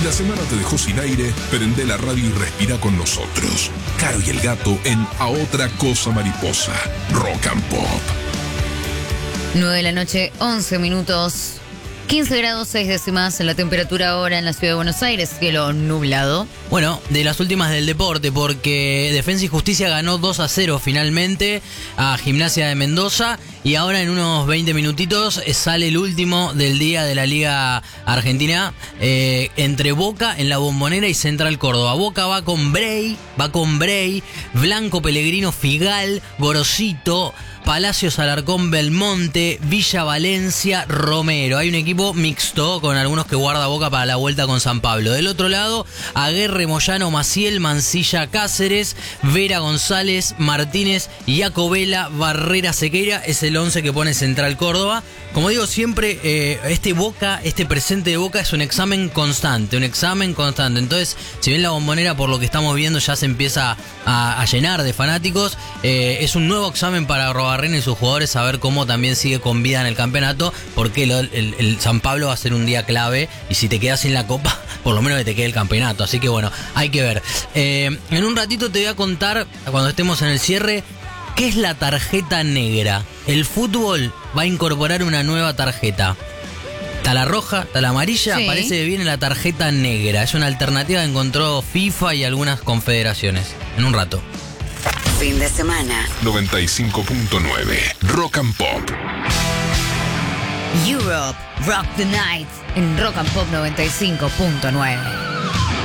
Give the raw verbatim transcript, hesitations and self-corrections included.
la semana te dejó sin aire, prende la radio y respira con nosotros. Caro y el Gato en A Otra Cosa Mariposa. Rock and Pop. nueve de la noche, once minutos. quince grados seis décimas en la temperatura ahora en la ciudad de Buenos Aires, cielo nublado. Bueno, de las últimas del deporte, porque Defensa y Justicia ganó dos a cero finalmente a Gimnasia de Mendoza. Y ahora en unos veinte minutitos sale el último del día de la Liga Argentina eh, entre Boca en la Bombonera y Central Córdoba. Boca va con Bray, va con Bray, Blanco, Pellegrino, Figal, Gorosito, Palacios, Alarcón, Belmonte, Villa Valencia, Romero. Hay un equipo mixto con algunos que guarda Boca para la vuelta con San Pablo. Del otro lado, Aguerre, Moyano, Maciel, Mancilla, Cáceres, Vera, González, Martínez, Iacobela, Barrera, Sequeira. Es el once que pone Central Córdoba. Como digo siempre, eh, este Boca, este presente de Boca es un examen constante, un examen constante. Entonces, si bien la Bombonera, por lo que estamos viendo, ya se empieza a, a llenar de fanáticos, eh, es un nuevo examen para Arrobarrena y sus jugadores saber cómo también sigue con vida en el campeonato, porque lo, el, el San Pablo va a ser un día clave y si te quedas sin la Copa, por lo menos que te quede el campeonato. Así que bueno, hay que ver. Eh, en un ratito te voy a contar, cuando estemos en el cierre, ¿qué es la tarjeta negra? El fútbol va a incorporar una nueva tarjeta. Está la roja, está la amarilla, Sí. parece que viene la tarjeta negra. Es una alternativa que encontró FIFA y algunas confederaciones. En un rato. Fin de semana. noventa y cinco punto nueve Rock and Pop. Europe, Rock the Night en Rock and Pop noventa y cinco punto nueve.